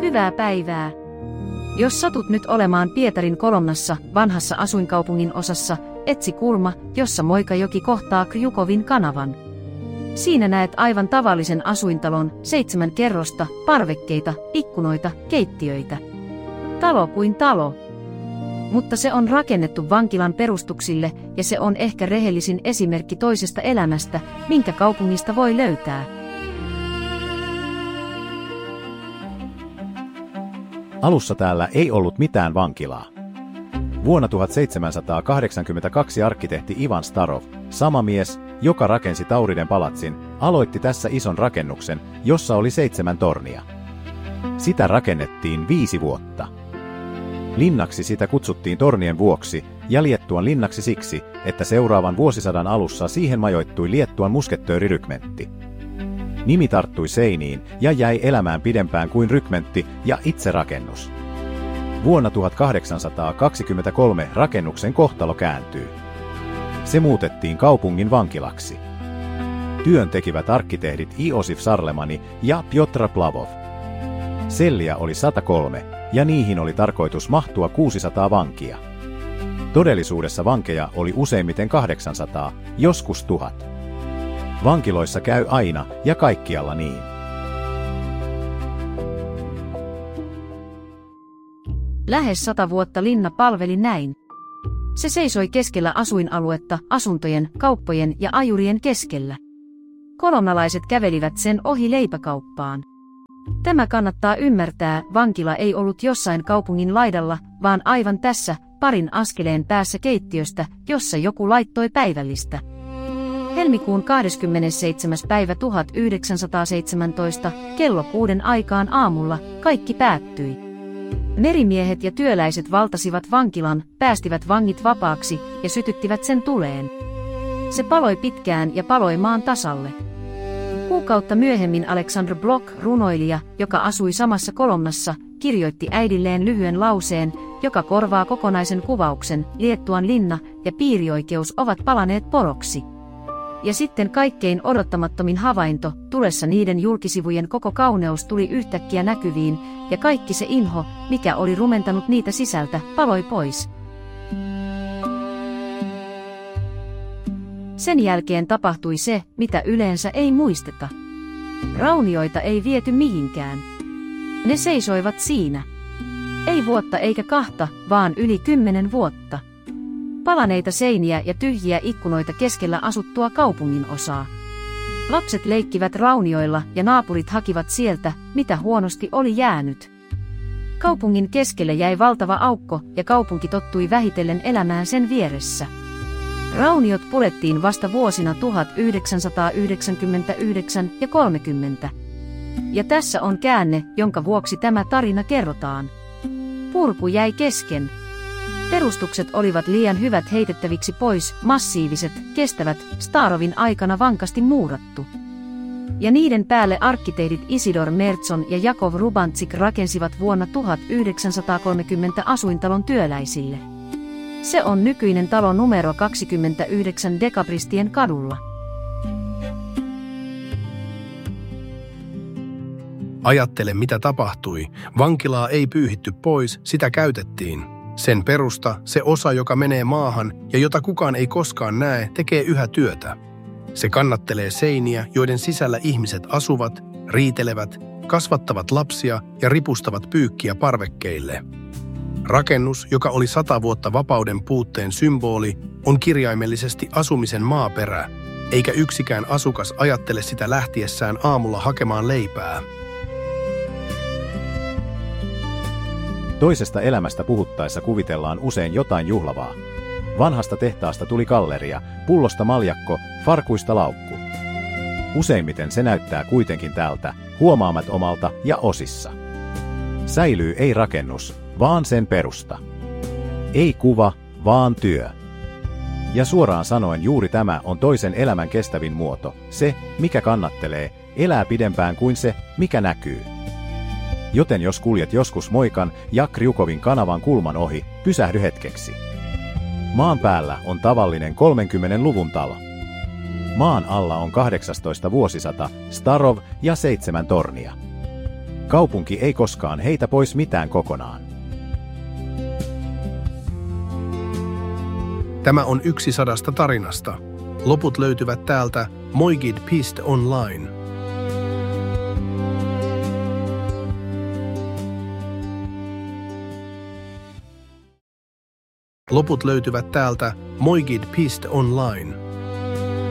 Hyvää päivää. Jos satut nyt olemaan Pietarin Kolomnassa, vanhassa asuinkaupungin osassa, etsi kulma, jossa Moikajoki kohtaa Kriukovin kanavan. Siinä näet aivan tavallisen asuintalon, 7 kerrosta, parvekkeita, ikkunoita, keittiöitä. Talo kuin talo. Mutta se on rakennettu vankilan perustuksille ja se on ehkä rehellisin esimerkki toisesta elämästä, minkä kaupungista voi löytää. Alussa täällä ei ollut mitään vankilaa. Vuonna 1782 arkkitehti Ivan Starov, sama mies, joka rakensi Tauriden palatsin, aloitti tässä ison rakennuksen, jossa oli 7 tornia. Sitä rakennettiin 5 vuotta. Linnaksi sitä kutsuttiin tornien vuoksi ja Liettuan linnaksi siksi, että seuraavan vuosisadan alussa siihen majoittui Liettuan muskettöörirykmentti. Nimi tarttui seiniin ja jäi elämään pidempään kuin rykmentti ja itse rakennus. Vuonna 1823 rakennuksen kohtalo kääntyy. Se muutettiin kaupungin vankilaksi. Työn tekivät arkkitehdit Iosif Sarlemani ja Piotr Plavov. Selliä oli 103 ja niihin oli tarkoitus mahtua 600 vankia. Todellisuudessa vankeja oli useimmiten 800, joskus 1000. Vankiloissa käy aina ja kaikkialla niin. Lähes 100 vuotta linna palveli näin. Se seisoi keskellä asuinaluetta, asuntojen, kauppojen ja ajurien keskellä. Kolomnalaiset kävelivät sen ohi leipäkauppaan. Tämä kannattaa ymmärtää, vankila ei ollut jossain kaupungin laidalla, vaan aivan tässä, parin askeleen päässä keittiöstä, jossa joku laittoi päivällistä. Helmikuun 27. päivä 1917, kello 6 aikaan aamulla, kaikki päättyi. Merimiehet ja työläiset valtasivat vankilan, päästivät vangit vapaaksi ja sytyttivät sen tuleen. Se paloi pitkään ja paloi maan tasalle. Kuukautta myöhemmin Aleksandr Blok, runoilija, joka asui samassa Kolomnassa, kirjoitti äidilleen lyhyen lauseen, joka korvaa kokonaisen kuvauksen: Liettuan linna ja piirioikeus ovat palaneet poroksi. Ja sitten kaikkein odottamattomin havainto, tulessa niiden julkisivujen koko kauneus tuli yhtäkkiä näkyviin, ja kaikki se inho, mikä oli rumentanut niitä sisältä, paloi pois. Sen jälkeen tapahtui se, mitä yleensä ei muisteta. Raunioita ei viety mihinkään. Ne seisoivat siinä. Ei vuotta eikä 2, vaan yli 10 vuotta. Palaneita seiniä ja tyhjiä ikkunoita keskellä asuttua kaupungin osaa. Lapset leikkivät raunioilla ja naapurit hakivat sieltä, mitä huonosti oli jäänyt. Kaupungin keskelle jäi valtava aukko ja kaupunki tottui vähitellen elämään sen vieressä. Rauniot purettiin vasta vuosina 1999 ja 30. Ja tässä on käänne, jonka vuoksi tämä tarina kerrotaan. Purku jäi kesken. Perustukset olivat liian hyvät heitettäviksi pois, massiiviset, kestävät, Starovin aikana vankasti muurattu. Ja niiden päälle arkkitehdit Isidor Mertson ja Jakov Rubantsik rakensivat vuonna 1930 asuintalon työläisille. Se on nykyinen talo numero 29 Dekabristien kadulla. Ajattele, mitä tapahtui. Vankilaa ei pyyhitty pois, sitä käytettiin. Sen perusta, se osa, joka menee maahan ja jota kukaan ei koskaan näe, tekee yhä työtä. Se kannattelee seiniä, joiden sisällä ihmiset asuvat, riitelevät, kasvattavat lapsia ja ripustavat pyykkiä parvekkeille. Rakennus, joka oli 100 vuotta vapauden puutteen symboli, on kirjaimellisesti asumisen maaperä, eikä yksikään asukas ajattele sitä lähtiessään aamulla hakemaan leipää. Toisesta elämästä puhuttaessa kuvitellaan usein jotain juhlavaa. Vanhasta tehtaasta tuli galleria, pullosta maljakko, farkuista laukku. Useimmiten se näyttää kuitenkin tältä, huomaamattomalta ja osissa. Säilyy ei rakennus, vaan sen perusta. Ei kuva, vaan työ. Ja suoraan sanoen juuri tämä on toisen elämän kestävin muoto, se, mikä kannattelee, elää pidempään kuin se, mikä näkyy. Joten jos kuljet joskus Moikan ja Kriukovin kanavan kulman ohi, pysähdy hetkeksi. Maan päällä on tavallinen 30-luvun talo. Maan alla on 18 vuosisata, Starov ja 7 tornia. Kaupunki ei koskaan heitä pois mitään kokonaan. Tämä on yksi 100 tarinasta. Loput löytyvät täältä moigid.online. Loput löytyvät täältä moigid.online.